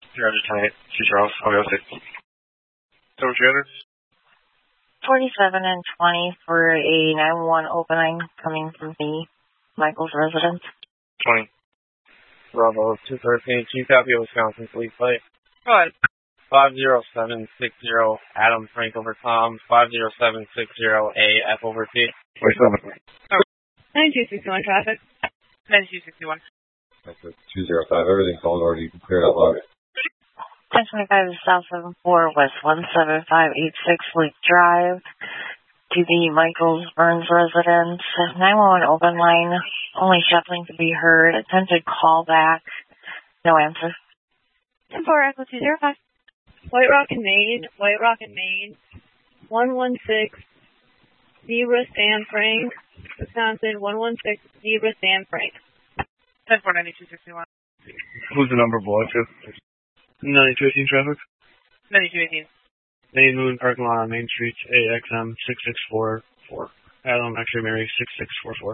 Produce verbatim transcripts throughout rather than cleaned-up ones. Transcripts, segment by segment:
Roger, ten eight. Two Charles. I'll go six. Total three hundred. forty-seven and twenty for a nine one one opening coming from the Michaels residence. twenty. Bravo two thirteen, Chief Happy, Wisconsin Police Light. Go ahead. five zero seven six zero, Adam Frank over Tom. five zero seven six zero, A F over T. forty-seven. ninety-two sixty-one traffic. ninety-two sixty-one. That's a two zero five. Everything's all already cleared up. Log. ten twenty-five South seven four West one seven five eight six Lake Drive to the Michaels Burns residence. nine one one open line, only shuffling to be heard. Attempted call back, no answer. ten four Echo two zero five. White Rock and Maine, White Rock and Maine, one one six Zebra San Frank, Wisconsin, one one six Zebra San Frank. ten four ninety-two sixty-one. Who's the number below to? ninety-two eighteen traffic. ninety-two eighteen. Main Moon parking lot on Main Street, A X M six six four four. Adam X-ray Mary six six four four.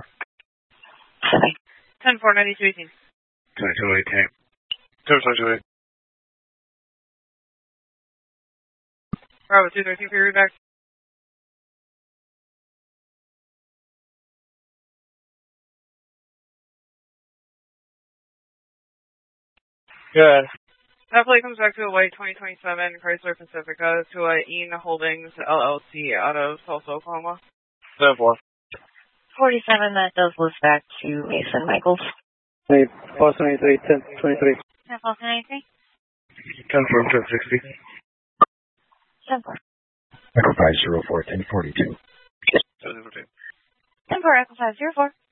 ten four ninety-two eighteen. twenty-two eighteen. twenty-two eighteen. Bravo two thirteen for your back. Good. That flight comes back to a white twenty twenty-seven Chrysler Pacifica to a Ian Holdings L L C out of Tulsa, Oklahoma. seven four. forty-seven, that does list back to Mason Michaels. Hey, Boston ninety-three, ten twenty-three. ten four ninety-three. ten four, ten sixty. ten four. Echo five zero four, ten forty-two. seven zero two. ten four Echo five zero four.